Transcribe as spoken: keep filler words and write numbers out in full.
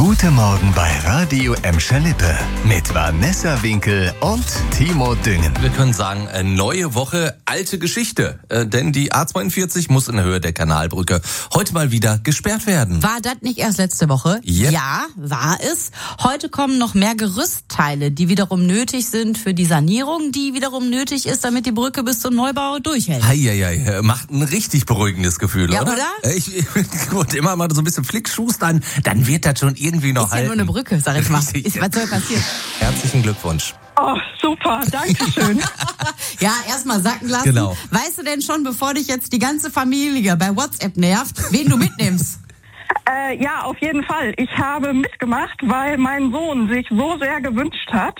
Guten Morgen bei Radio Emscher Lippe mit Vanessa Winkel und Timo Düngen. Wir können sagen, äh, neue Woche, alte Geschichte. Äh, denn die A zweiundvierzig muss in der Höhe der Kanalbrücke heute mal wieder gesperrt werden. War das nicht erst letzte Woche? Yep. Ja, war es. Heute kommen noch mehr Gerüstteile, die wiederum nötig sind für die Sanierung, die wiederum nötig ist, damit die Brücke bis zum Neubau durchhält. Heieiei, macht ein richtig beruhigendes Gefühl, Ja, oder? oder? Äh, Ich, ich gut, immer mal so ein bisschen Flickschustern, dann wird das schon irgendwie noch Ist ja halten. nur eine Brücke, sag ich mal. Richtig. Ist, was soll passieren? Herzlichen Glückwunsch. Oh, super, danke schön. Ja, erstmal sacken lassen. Genau. Weißt du denn schon, bevor dich jetzt die ganze Familie bei WhatsApp nervt, wen du mitnimmst? äh, ja, auf jeden Fall. Ich habe mitgemacht, weil mein Sohn sich so sehr gewünscht hat.